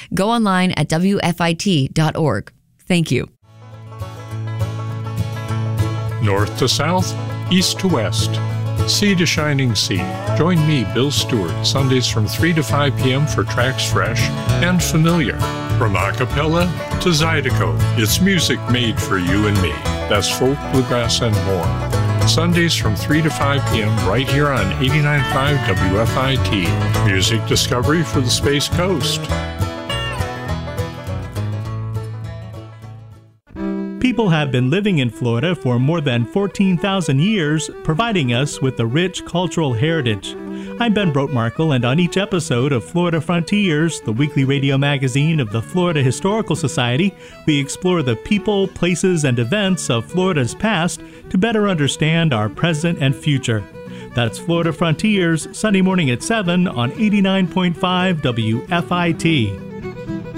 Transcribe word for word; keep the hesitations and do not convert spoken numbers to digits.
Go online at W F I T dot org. Thank you. North to south, east to west, sea to shining sea. Join me, Bill Stewart, Sundays from three to five p.m. for tracks fresh and familiar. From a cappella to Zydeco, it's music made for you and me. That's folk, bluegrass, and more. Sundays from three to five p.m. right here on eighty-nine point five W F I T. Music discovery for the Space Coast. People have been living in Florida for more than fourteen thousand years, providing us with a rich cultural heritage. I'm Ben Brotmarkle, and on each episode of Florida Frontiers, the weekly radio magazine of the Florida Historical Society, we explore the people, places, and events of Florida's past to better understand our present and future. That's Florida Frontiers, Sunday morning at seven on eighty-nine point five W F I T.